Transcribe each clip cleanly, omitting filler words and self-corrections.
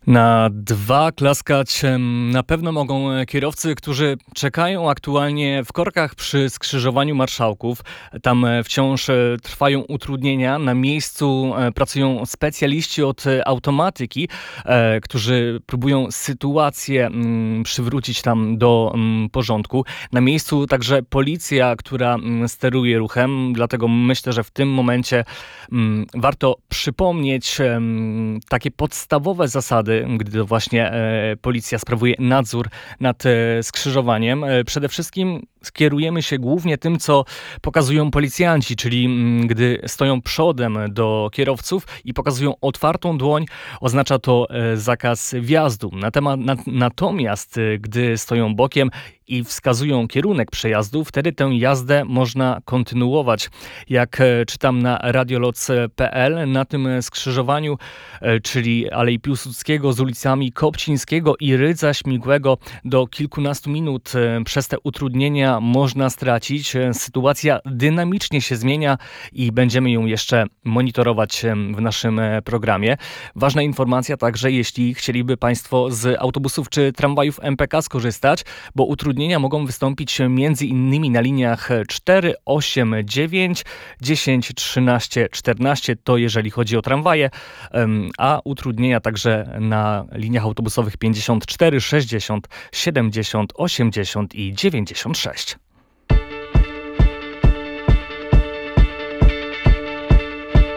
Na dwa klaskać na pewno mogą kierowcy, którzy czekają aktualnie w korkach przy skrzyżowaniu marszałków. Tam wciąż trwają utrudnienia. Na miejscu pracują specjaliści od automatyki, którzy próbują sytuację przywrócić tam do porządku. Na miejscu także policja, która steruje ruchem. Dlatego myślę, że w tym momencie warto przypomnieć takie podstawowe zasady, gdy to właśnie policja sprawuje nadzór nad skrzyżowaniem. Przede wszystkim skierujemy się głównie tym, co pokazują policjanci, czyli gdy stoją przodem do kierowców i pokazują otwartą dłoń, oznacza to zakaz wjazdu. Natomiast gdy stoją bokiem i wskazują kierunek przejazdu, wtedy tę jazdę można kontynuować. Jak czytam na radioloc.pl, na tym skrzyżowaniu, czyli Alei Piłsudskiego z ulicami Kopcińskiego i Rydza Śmigłego, do kilkunastu minut przez te utrudnienia można stracić. Sytuacja dynamicznie się zmienia i będziemy ją jeszcze monitorować w naszym programie. Ważna informacja także, jeśli chcieliby Państwo z autobusów czy tramwajów MPK skorzystać, bo utrudnienia mogą wystąpić między innymi na liniach 4, 8, 9, 10, 13, 14, to jeżeli chodzi o tramwaje, a utrudnienia także na liniach autobusowych 54, 60, 70, 80 i 96.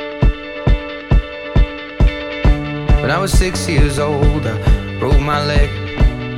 When I was 6 years old, I broke my leg